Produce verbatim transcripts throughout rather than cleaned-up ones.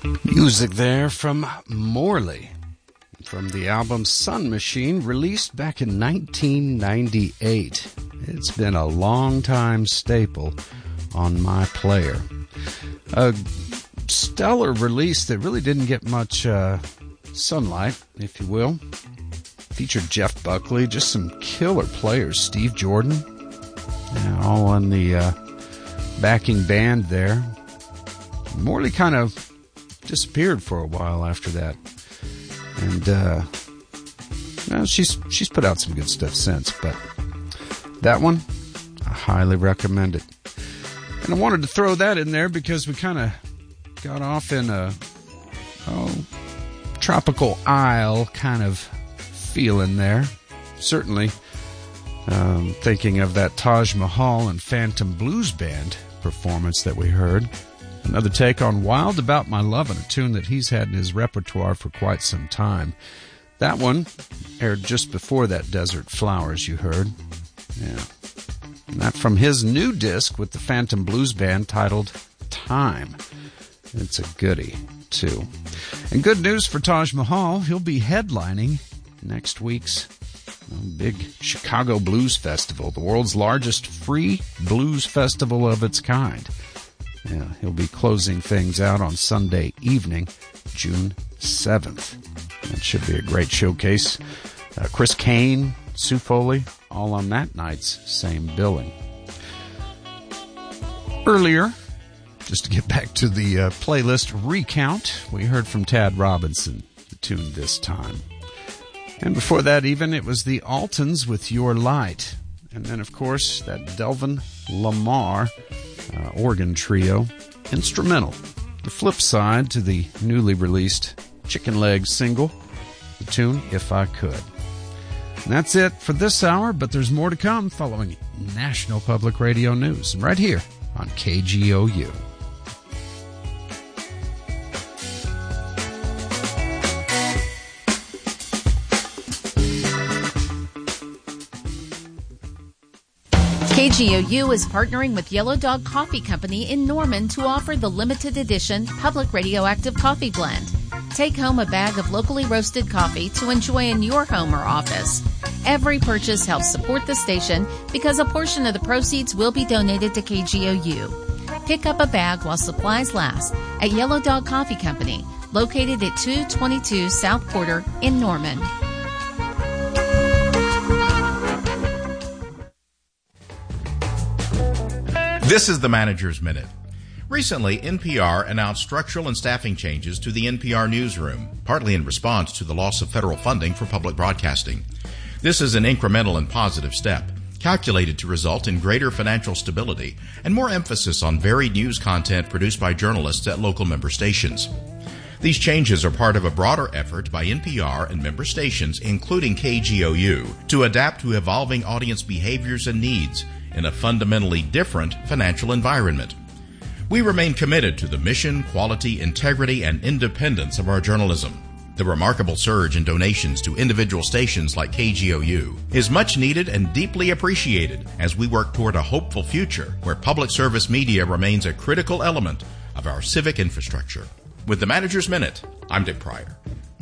Music there from Morley, from the album Sun Machine, released back in nineteen ninety-eight. It's been a long-time staple on my player. A stellar release that really didn't get much uh, sunlight, if you will. Featured Jeff Buckley, just some killer players. Steve Jordan, yeah, all on the uh, backing band there. Morley kind of disappeared for a while after that, and uh, well, she's she's put out some good stuff since. But that one, I highly recommend it. And I wanted to throw that in there because we kind of got off in a oh tropical isle kind of feeling there. Certainly, um, thinking of that Taj Mahal and Phantom Blues Band performance that we heard. Another take on Wild About My Lovin', a tune that he's had in his repertoire for quite some time. That one aired just before that Desert Flowers you heard. Yeah. And that from his new disc with the Phantom Blues Band titled Time. It's a goodie, too. And good news for Taj Mahal, he'll be headlining next week's big Chicago Blues Festival, the world's largest free blues festival of its kind. Yeah, he'll be closing things out on Sunday evening, June seventh. That should be a great showcase. Uh, Chris Kane, Sue Foley, all on that night's same billing. Earlier, just to get back to the uh, playlist recount, we heard from Tad Robinson, the tune This Time. And before that even, it was the Altons with Your Light. And then, of course, that Delvin Lamar Uh, organ trio, instrumental. The flip side to the newly released Chicken Leg single, the tune If I Could. And that's it for this hour, but there's more to come following National Public Radio News, and right here on K G O U. K G O U is partnering with Yellow Dog Coffee Company in Norman to offer the limited edition Public Radioactive Coffee Blend. Take home a bag of locally roasted coffee to enjoy in your home or office. Every purchase helps support the station because a portion of the proceeds will be donated to K G O U. Pick up a bag while supplies last at Yellow Dog Coffee Company, located at two twenty-two South Porter in Norman. This is the Manager's Minute. Recently, N P R announced structural and staffing changes to the N P R newsroom, partly in response to the loss of federal funding for public broadcasting. This is an incremental and positive step, calculated to result in greater financial stability and more emphasis on varied news content produced by journalists at local member stations. These changes are part of a broader effort by N P R and member stations, including K G O U, to adapt to evolving audience behaviors and needs in a fundamentally different financial environment. We remain committed to the mission, quality, integrity, and independence of our journalism. The remarkable surge in donations to individual stations like K G O U is much needed and deeply appreciated as we work toward a hopeful future where public service media remains a critical element of our civic infrastructure. With the Manager's Minute, I'm Dick Pryor.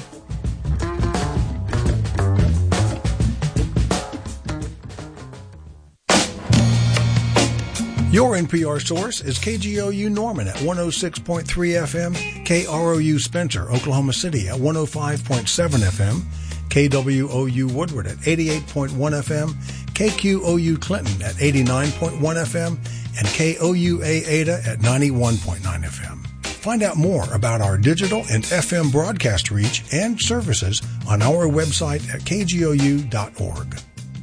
Your N P R source is K G O U Norman at one oh six point three F M, K R O U Spencer, Oklahoma City at one oh five point seven F M, K W O U Woodward at eighty-eight point one F M, K Q O U Clinton at eighty-nine point one F M, and K O U A Ada at ninety-one point nine F M. Find out more about our digital and F M broadcast reach and services on our website at K G O U dot org.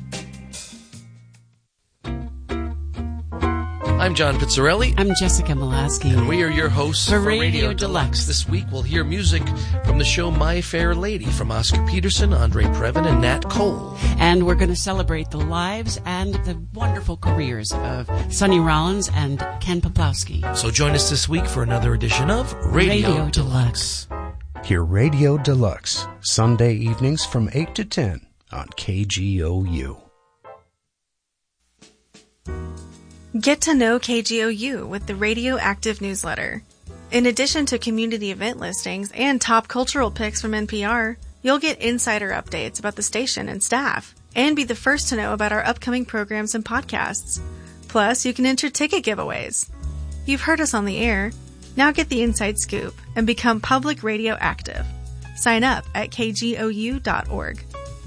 I'm John Pizzarelli. I'm Jessica Molaski. And we are your hosts for, for Radio, Radio Deluxe. Deluxe. This week we'll hear music from the show My Fair Lady from Oscar Peterson, Andre Previn, and Nat Cole. And we're going to celebrate the lives and the wonderful careers of Sonny Rollins and Ken Poplowski. So join us this week for another edition of Radio, Radio Deluxe. Deluxe. Hear Radio Deluxe, Sunday evenings from eight to ten on K G O U. Get to know K G O U with the Radioactive newsletter. In addition to community event listings and top cultural picks from N P R, you'll get insider updates about the station and staff, and be the first to know about our upcoming programs and podcasts. Plus, you can enter ticket giveaways. You've heard us on the air. Now get the inside scoop and become public radio active. Sign up at k g o u dot org.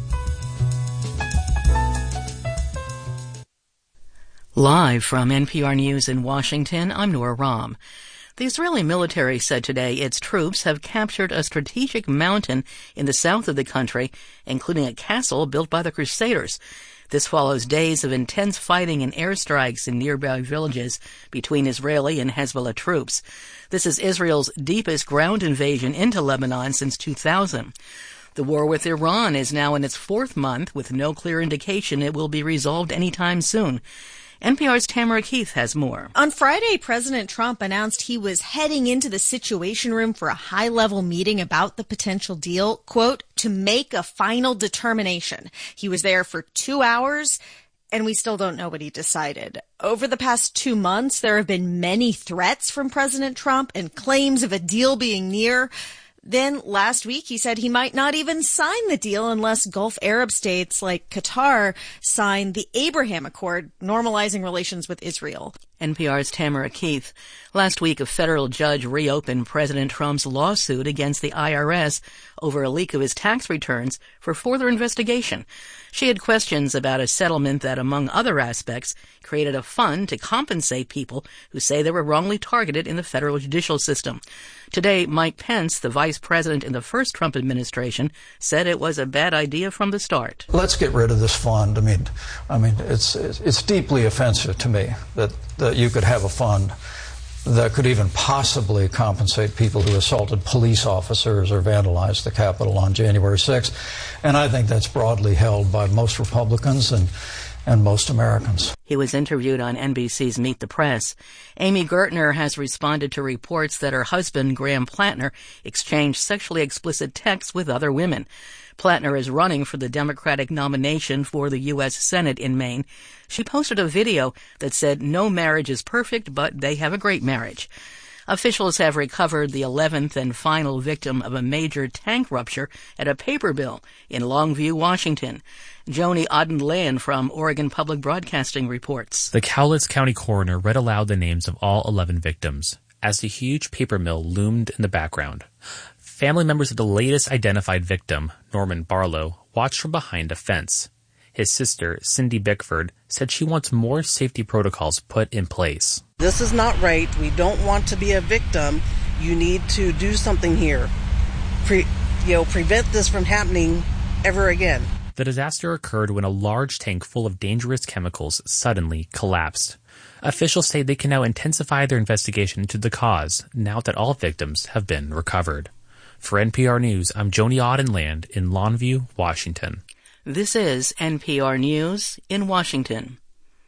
Live from N P R News in Washington, I'm Nora Rahm. The Israeli military said today its troops have captured a strategic mountain in the south of the country, including a castle built by the Crusaders. This follows days of intense fighting and airstrikes in nearby villages between Israeli and Hezbollah troops. This is Israel's deepest ground invasion into Lebanon since two thousand. The war with Iran is now in its fourth month, with no clear indication it will be resolved anytime soon. N P R's Tamara Keith has more. On Friday, President Trump announced he was heading into the Situation Room for a high-level meeting about the potential deal, quote, to make a final determination. He was there for two hours, and we still don't know what he decided. Over the past two months, there have been many threats from President Trump and claims of a deal being near. Then last week, he said he might not even sign the deal unless Gulf Arab states like Qatar sign the Abraham Accord, normalizing relations with Israel. N P R's Tamara Keith. Last week, a federal judge reopened President Trump's lawsuit against the I R S over a leak of his tax returns for further investigation. She had questions about a settlement that, among other aspects, created a fund to compensate people who say they were wrongly targeted in the federal judicial system. Today, Mike Pence, the vice president in the first Trump administration, said it was a bad idea from the start. Let's get rid of this fund. I mean, I mean, it's it's, it's deeply offensive to me that, that you could have a fund that could even possibly compensate people who assaulted police officers or vandalized the Capitol on January sixth. And I think that's broadly held by most Republicans and and most Americans. He was interviewed on N B C's Meet the Press. Amy Gertner has responded to reports that her husband, Graham Plattner, exchanged sexually explicit texts with other women. Plattner is running for the Democratic nomination for the U S Senate in Maine. She posted a video that said, "No marriage is perfect, but they have a great marriage." Officials have recovered the eleventh and final victim of a major tank rupture at a paper mill in Longview, Washington. Joni Auden-Land from Oregon Public Broadcasting reports. The Cowlitz County coroner read aloud the names of all eleven victims as the huge paper mill loomed in the background. Family members of the latest identified victim, Norman Barlow, watched from behind a fence. His sister, Cindy Bickford, said she wants more safety protocols put in place. This is not right. We don't want to be a victim. You need to do something here. Pre- you know, prevent this from happening ever again. The disaster occurred when a large tank full of dangerous chemicals suddenly collapsed. Officials say they can now intensify their investigation into the cause now that all victims have been recovered. For N P R News, I'm Joni Auden-Land in Longview, Washington. This is N P R News in Washington.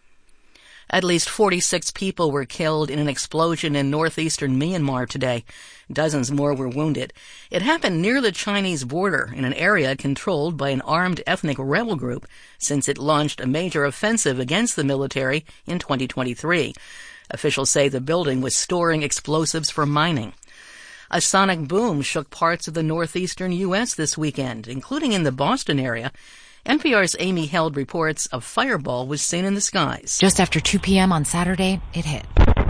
At least forty-six people were killed in an explosion in northeastern Myanmar today. Dozens more were wounded. It happened near the Chinese border in an area controlled by an armed ethnic rebel group since it launched a major offensive against the military in twenty twenty-three. Officials say the building was storing explosives for mining. A sonic boom shook parts of the northeastern U S this weekend, including in the Boston area. N P R's Amy Held reports a fireball was seen in the skies. Just after two p.m. on Saturday, it hit.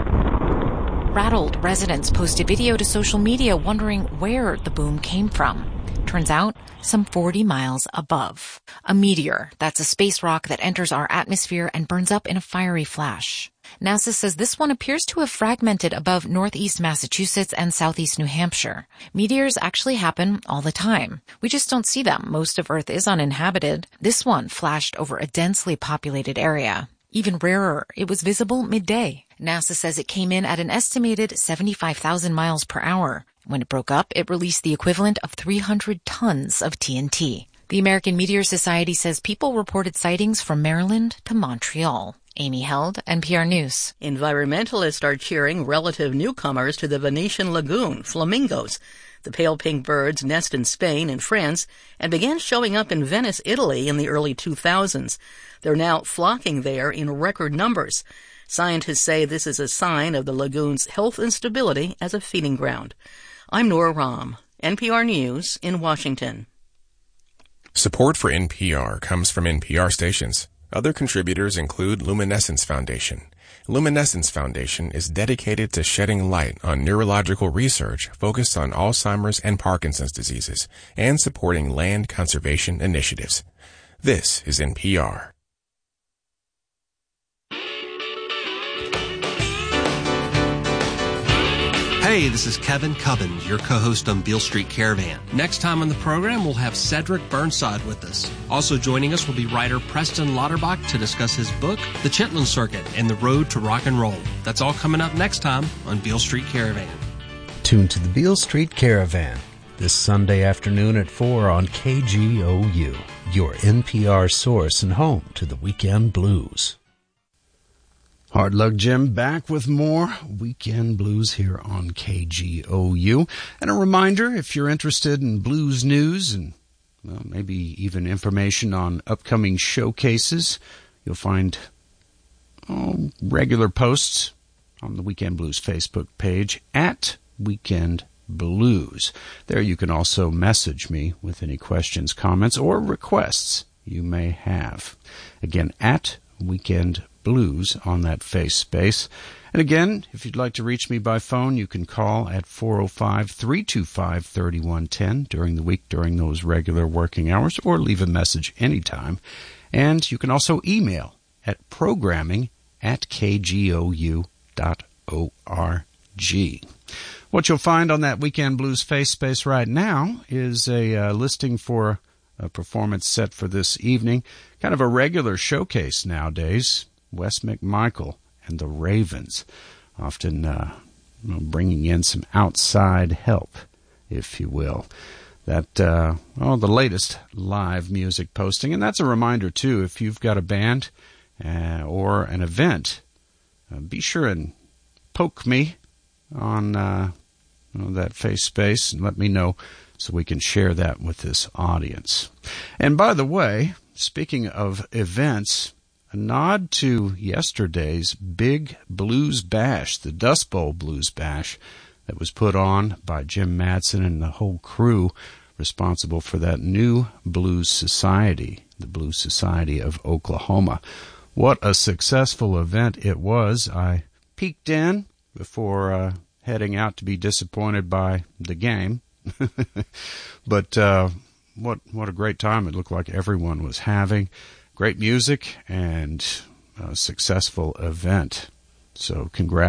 Rattled residents posted video to social media wondering where the boom came from. Turns out, some forty miles above. A meteor, that's a space rock that enters our atmosphere and burns up in a fiery flash. NASA says this one appears to have fragmented above northeast Massachusetts and southeast New Hampshire. Meteors actually happen all the time. We just don't see them. Most of Earth is uninhabited. This one flashed over a densely populated area. Even rarer, it was visible midday. NASA says it came in at an estimated seventy-five thousand miles per hour. When it broke up, it released the equivalent of three hundred tons of T N T. The American Meteor Society says people reported sightings from Maryland to Montreal. Amy Held, N P R News. Environmentalists are cheering relative newcomers to the Venetian lagoon, flamingos. The pale pink birds nest in Spain and France and began showing up in Venice, Italy in the early two thousands. They're now flocking there in record numbers. Scientists say this is a sign of the lagoon's health and stability as a feeding ground. I'm Nora Rahm, N P R News in Washington. Support for N P R comes from N P R stations. Other contributors include Luminescence Foundation. Luminescence Foundation is dedicated to shedding light on neurological research focused on Alzheimer's and Parkinson's diseases and supporting land conservation initiatives. This is N P R. Hey, this is Kevin Cubbins, your co-host on Beale Street Caravan. Next time on the program, we'll have Cedric Burnside with us. Also joining us will be writer Preston Lauterbach to discuss his book, The Chitlin Circuit and the Road to Rock and Roll. That's all coming up next time on Beale Street Caravan. Tune to the Beale Street Caravan this Sunday afternoon at four on K G O U, your N P R source and home to the weekend blues. Hard Luck Jim back with more Weekend Blues here on K G O U. And a reminder, if you're interested in blues news and well, maybe even information on upcoming showcases, you'll find oh, regular posts on the Weekend Blues Facebook page at Weekend Blues. There you can also message me with any questions, comments, or requests you may have. Again, at Weekend Blues on that face space. And again, if you'd like to reach me by phone, you can call at four oh five, three two five, three one one zero during the week during those regular working hours, or leave a message anytime. And you can also email at programming at k g o u dot org. What you'll find on that Weekend Blues face space right now is a uh, listing for a performance set for this evening. Kind of a regular showcase nowadays. Wes McMichael and the Ravens, often uh, you know, bringing in some outside help, if you will. That, uh, oh, the latest live music posting. And that's a reminder, too, if you've got a band uh, or an event, uh, be sure and poke me on uh, you know, that face space and let me know so we can share that with this audience. And by the way, speaking of events, a nod to yesterday's big blues bash, the Dust Bowl Blues Bash, that was put on by Jim Madsen and the whole crew responsible for that new Blues Society, the Blues Society of Oklahoma. What a successful event it was. I peeked in before uh, heading out to be disappointed by the game. But uh, what what a great time it looked like everyone was having. Great music and a successful event. So congrats.